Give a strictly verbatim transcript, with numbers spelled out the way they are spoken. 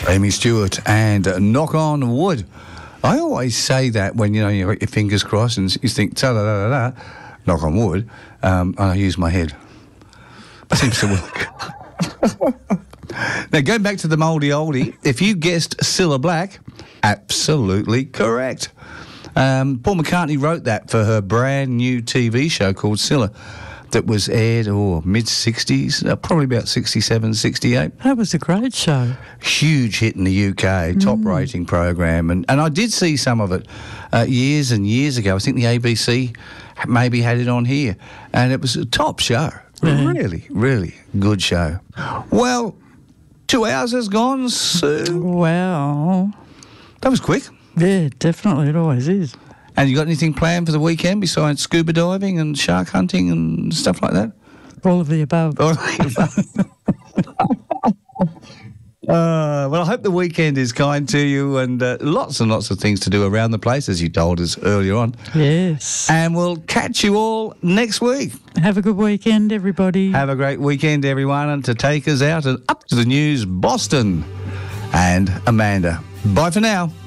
Amy Stewart and uh, Knock on Wood. I always say that when, you know, you've got your fingers crossed and you think, ta-da-da-da-da, knock on wood, um, and I use my head. Seems to work. Now, going back to the mouldy oldie, if you guessed Cilla Black, absolutely correct. Um, Paul McCartney wrote that for her brand new T V show called Cilla that was aired, oh, mid-sixties, uh, probably about sixty-seven, sixty-eight. That was a great show. Huge hit in the U K, top Mm. rating program. And, and I did see some of it uh, years and years ago. I think the A B C maybe had it on here. And it was a top show. Yeah. Really, really good show. Well, two hours has gone, Sue. Wow. That was quick. Yeah, definitely. It always is. And you got anything planned for the weekend besides scuba diving and shark hunting and stuff like that? All of the above. All of the above. Uh, well, I hope the weekend is kind to you and uh, lots and lots of things to do around the place, as you told us earlier on. Yes. And we'll catch you all next week. Have a good weekend, everybody. Have a great weekend, everyone. And to take us out and up to the news, Boston and Amanda. Bye for now.